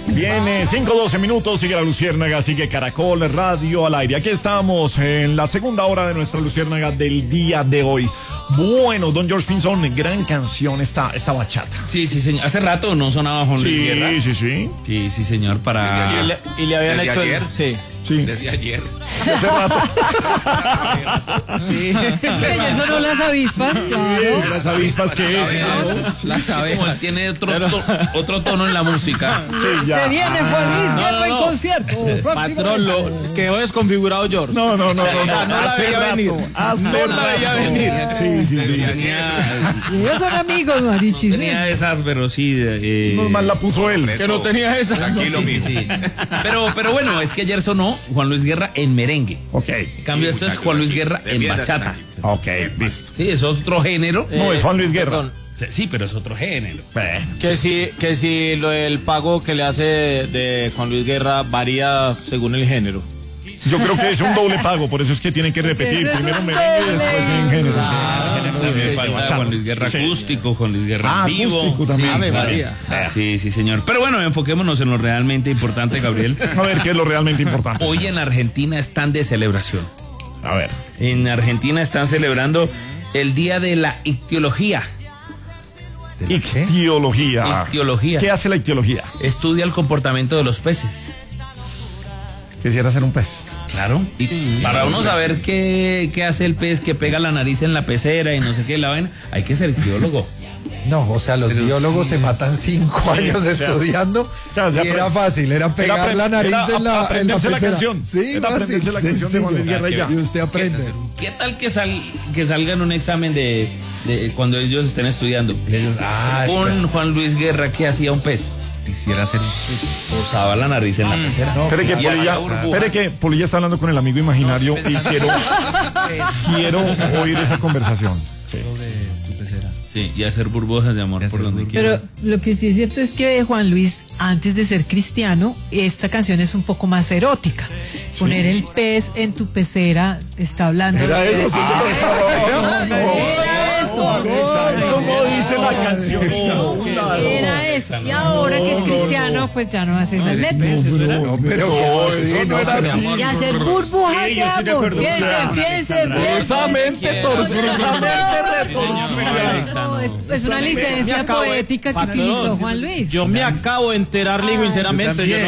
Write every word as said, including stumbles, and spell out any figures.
Viene cinco doce minutos, sigue la Luciérnaga, sigue Caracol Radio al aire. Aquí estamos en la segunda hora de nuestra Luciérnaga del día de hoy. Bueno, don George Pinzón, gran canción esta, esta bachata. Sí, sí, señor. Hace rato no sonaba Juan Luis Sí, Guerra. sí, sí. Sí, sí, señor, para... Y le, y le habían ¿Desde hecho ayer? el... Sí. Sí. Desde ayer. Hace rato. Sí. Que ya sonó las avispas, claro. Las avispas que es. ¿No? Las abejas. Tiene otro, to- otro tono en la música. Sí, ya. Se viene Juan Luis No, Guerra no, en no. concierto. Patrón, lo quedó desconfigurado George. No, no, no, no, no. No la Hace veía rato, venir. hace No la rato. veía venir. Sí, sí, sí. Tenía, Y ellos son amigos, Marichis. tenía esas, pero sí... Eh, Normal la puso él. Que no tenía esa. Tranquilo, sí, sí, mijo. sí. Pero, pero bueno, es que ayer sonó Juan Luis Guerra en merengue. Ok, En cambio, Sí, esto es muchacho, Juan Luis tranquilo. Guerra en Defiéndase, bachata. tranquilo. ok, listo. Sí, es otro género. No, es Juan Luis Guerra. Perdón. Sí, pero es otro género. Eh, Que si, que si lo del pago que le hace de Juan Luis Guerra varía según el género. Yo creo que es un doble pago, por eso es que tienen que repetir. Ese es Primero un merengue y doble. después en género. También falta bachata. Juan Luis Guerra Sí. acústico, Juan Luis Guerra Ah, en vivo. acústico también. Sí, Ave claro. María. Sí, sí, señor. Pero bueno, enfoquémonos en lo realmente importante, Gabriel. A ver, ¿qué es lo realmente importante? Hoy en Argentina están de celebración. A ver. En Argentina están celebrando el Día de la Ictiología. Ictiología. Ictiología. ¿Qué hace la ictiología? Estudia el comportamiento de los peces. Quisiera ser un pez. Claro. Y para uno saber qué, qué hace el pez que pega la nariz en la pecera y no sé qué la vaina, hay que ser ictiólogo. No, o sea, los biólogos se matan cinco años o sea, estudiando o sea, ya y era apre- fácil, era pegar apre- la nariz era en la, en la aprenderse la pecera. canción. Sí, Era fácil, aprenderse la canción de Juan Luis sencillo. Guerra y ya. Y usted aprende. ¿Qué tal que, sal, que salga en un examen de, de cuando ellos estén estudiando? Ah, Con Juan Luis Guerra, ¿qué hacía un pez? Quisiera ser un pez. Posaba la nariz en la pecera. Espere que, Y hacía Polilla, burbujas. espere que Polilla está hablando con el amigo imaginario y quiero, quiero oír esa conversación. Sí, y hacer burbujas de amor por donde quiera. Pero lo que sí es cierto es que Juan Luis, antes de ser cristiano, esta canción es un poco más erótica. Poner el pez en tu pecera está hablando Era de eso, sí, Ah, sí, era eso. Eso no dice la canción. Era eso. Y ahora que es cristiano, pues ya no hace esas letras. No, pero ¿cómo así? eso no era así. Y hacer burbujas Sí, de yo estoy de amor. acuerdo. Piense, Claro. piense, piense. Cruzamente torcida. Cruzamente retorcida. No, es, es una licencia Me acabo de- poética que Patrón, utilizó Juan Luis. Yo me acabo de enterar, le digo sinceramente. Yo no